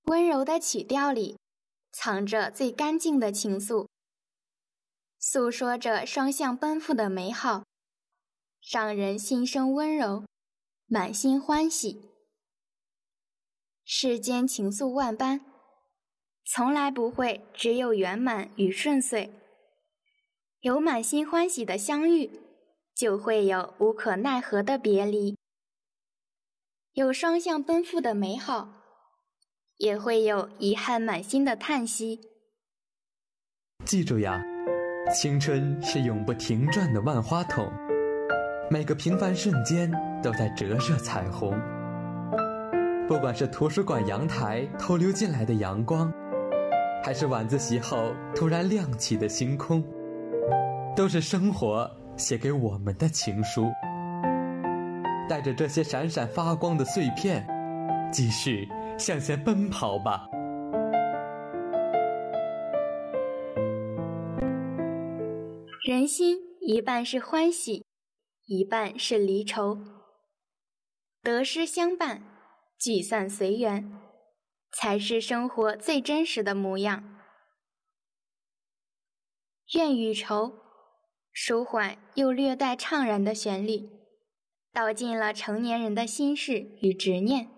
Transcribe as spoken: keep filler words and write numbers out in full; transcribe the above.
温柔的曲调里藏着最干净的情愫，诉说着双向奔赴的美好，让人心生温柔，满心欢喜。世间情愫万般，从来不会只有圆满与顺遂，有满心欢喜的相遇，就会有无可奈何的别离。有双向奔赴的美好，也会有遗憾满心的叹息。 记住呀，青春是永不停转的万花筒，每个平凡瞬间都在折射彩虹。不管是图书馆阳台透流进来的阳光，还是晚自习后突然亮起的星空，都是生活写给我们的情书。带着这些闪闪发光的碎片，继续向前奔跑吧。 人心一半是欢喜，一半是离愁，得失相伴，聚散随缘，才是生活最真实的模样。怨与愁，舒缓又略带怅然的旋律，道尽了成年人的心事与执念。